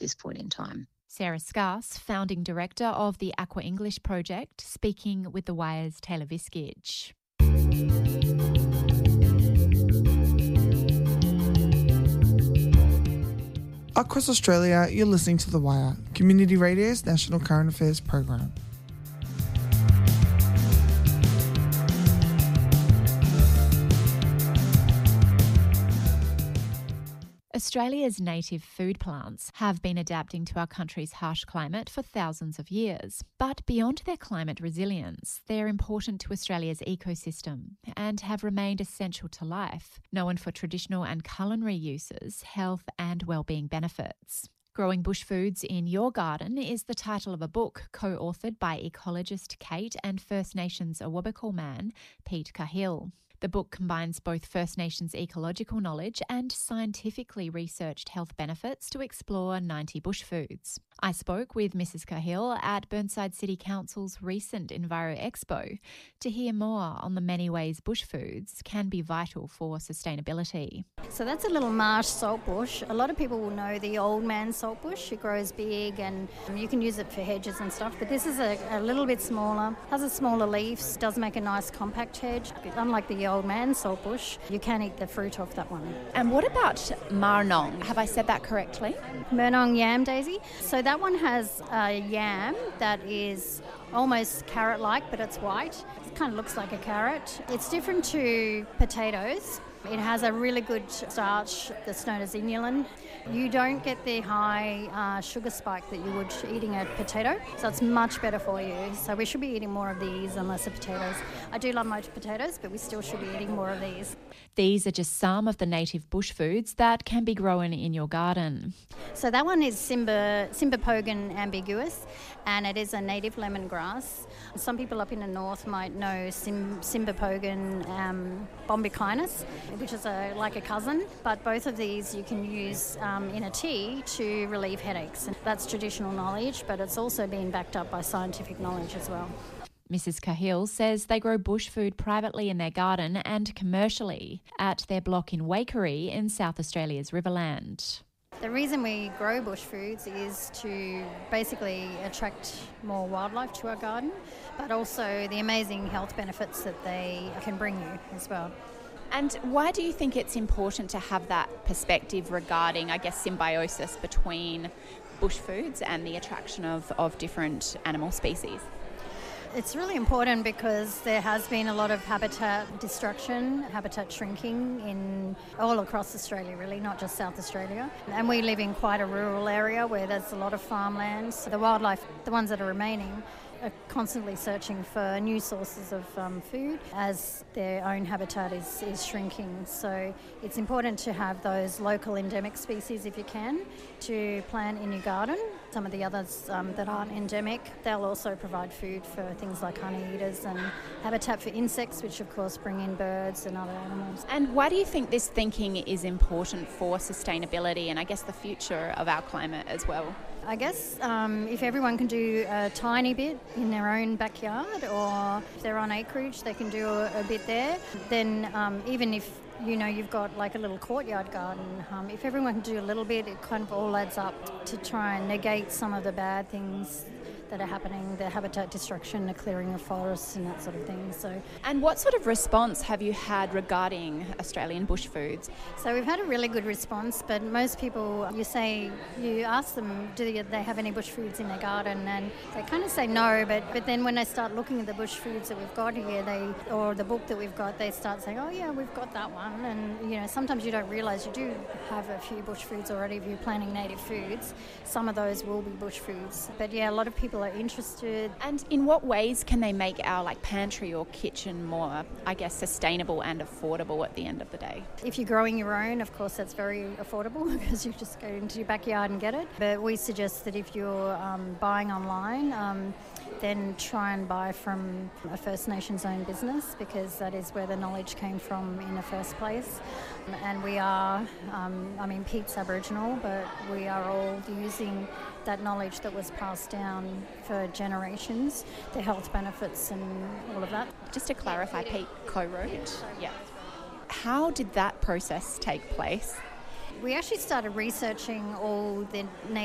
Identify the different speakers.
Speaker 1: this point in time.
Speaker 2: Sarah Scarce, founding director of the Aqua English project, speaking with The Wire's Taylor Viskich.
Speaker 3: Across Australia, you're listening to The Wire, Community Radio's national current affairs program.
Speaker 2: Australia's native food plants have been adapting to our country's harsh climate for thousands of years. But beyond their climate resilience, they're important to Australia's ecosystem and have remained essential to life, known for traditional and culinary uses, health and wellbeing benefits. Growing Bush Foods in Your Garden is the title of a book co-authored by ecologist Kate and First Nations Awabakal man Pete Cahill. The book combines both First Nations ecological knowledge and scientifically researched health benefits to explore 90 bush foods. I spoke with Mrs. Cahill at Burnside City Council's recent Enviro Expo to hear more on the many ways bush foods can be vital for sustainability.
Speaker 4: So that's a little marsh saltbush. A lot of people will know the old man saltbush. It grows big and you can use it for hedges and stuff, but this is a little bit smaller, has a smaller leaves, does make a nice compact hedge. Unlike the old man saltbush, you can eat the fruit off that one.
Speaker 2: And what about Marnong? Have I said that correctly?
Speaker 4: Marnong yam daisy. So that one has a yam that is almost carrot-like, but it's white. It kind of looks like a carrot. It's different to potatoes. It has a really good starch that's known as inulin. You don't get the high sugar spike that you would eating a potato, so it's much better for you. So we should be eating more of these and less of potatoes. I do love my potatoes, but we still should be eating more of these.
Speaker 2: These are just some of the native bush foods that can be grown in your garden.
Speaker 4: So that one is Cymbopogon ambiguus, and it is a native lemongrass. Some people up in the north might know Cymbopogon bombycinus, which is like a cousin, but both of these you can use in a tea to relieve headaches. That's traditional knowledge, but it's also been backed up by scientific knowledge as well.
Speaker 2: Mrs. Cahill says they grow bush food privately in their garden and commercially at their block in Waikerie in South Australia's Riverland.
Speaker 4: The reason we grow bush foods is to basically attract more wildlife to our garden, but also the amazing health benefits that they can bring you as well.
Speaker 5: And why do you think it's important to have that perspective regarding, I guess, symbiosis between bush foods and the attraction of different animal species?
Speaker 4: It's really important because there has been a lot of habitat destruction, habitat shrinking in all across Australia, really, not just South Australia. And we live in quite a rural area where there's a lot of farmland. So the wildlife, the ones that are remaining, are constantly searching for new sources of food as their own habitat is shrinking. So it's important to have those local endemic species, if you can, to plant in your garden. Some of the others that aren't endemic, they'll also provide food for things like honeyeaters and habitat for insects, which of course bring in birds and other animals.
Speaker 5: And why do you think this thinking is important for sustainability and I guess the future of our climate as well?
Speaker 4: I guess if everyone can do a tiny bit in their own backyard, or if they're on acreage, they can do a bit there, then even if you've got like a little courtyard garden, if everyone can do a little bit, it kind of all adds up to try and negate some of the bad things that are happening, the habitat destruction, the clearing of forests and that sort of thing.
Speaker 5: And what sort of response have you had regarding Australian bush foods?
Speaker 4: So we've had a really good response, but most people, you ask them, do they have any bush foods in their garden? And they kind of say no, but then when they start looking at the bush foods that we've got here, or the book that we've got, they start saying, oh yeah, we've got that one. And sometimes you don't realise you do have a few bush foods already if you're planting native foods. Some of those will be bush foods. But yeah, a lot of people are interested.
Speaker 5: And in what ways can they make our pantry or kitchen more, I guess, sustainable and affordable at the end of the day?
Speaker 4: If you're growing your own, of course, that's very affordable because you just go into your backyard and get it. But we suggest that if you're buying online, then try and buy from a First Nations owned business because that is where the knowledge came from in the first place. And we are, Pete's Aboriginal, but we are all using that knowledge that was passed down for generations, the health benefits and all of that.
Speaker 5: Just to clarify, Pete co-wrote? Yeah. How did that process take place?
Speaker 4: We actually started researching all the